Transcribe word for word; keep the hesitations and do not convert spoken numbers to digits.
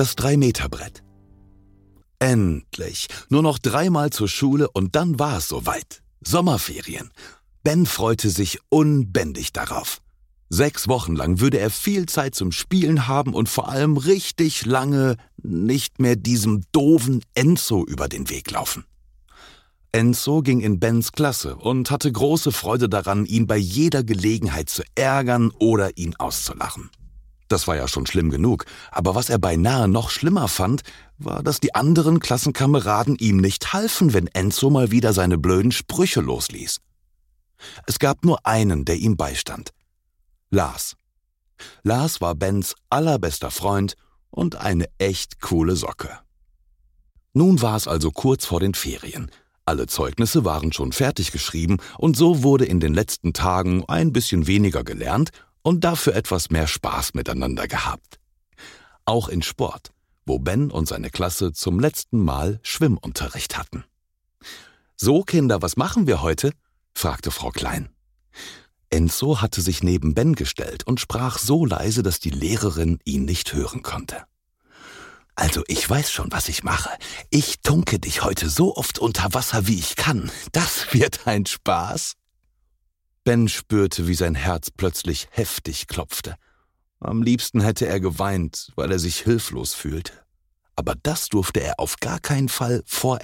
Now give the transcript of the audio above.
Das Drei-Meter-Brett. Endlich. Nur noch dreimal zur Schule und dann war es soweit. Sommerferien. Ben freute sich unbändig darauf. Sechs Wochen lang würde er viel Zeit zum Spielen haben und vor allem richtig lange nicht mehr diesem doofen Enzo über den Weg laufen. Enzo ging in Bens Klasse und hatte große Freude daran, ihn bei jeder Gelegenheit zu ärgern oder ihn auszulachen. Das war ja schon schlimm genug, aber was er beinahe noch schlimmer fand, war, dass die anderen Klassenkameraden ihm nicht halfen, wenn Enzo mal wieder seine blöden Sprüche losließ. Es gab nur einen, der ihm beistand. Lars. Lars war Bens allerbester Freund und eine echt coole Socke. Nun war es also kurz vor den Ferien. Alle Zeugnisse waren schon fertig geschrieben und so wurde in den letzten Tagen ein bisschen weniger gelernt und dafür etwas mehr Spaß miteinander gehabt. Auch in Sport, wo Ben und seine Klasse zum letzten Mal Schwimmunterricht hatten. »So, Kinder, was machen wir heute?« fragte Frau Klein. Enzo hatte sich neben Ben gestellt und sprach so leise, dass die Lehrerin ihn nicht hören konnte. »Also ich weiß schon, was ich mache. Ich tunke dich heute so oft unter Wasser, wie ich kann. Das wird ein Spaß.« Ben spürte, wie sein Herz plötzlich heftig klopfte. Am liebsten hätte er geweint, weil er sich hilflos fühlte. Aber das durfte er auf gar keinen Fall vor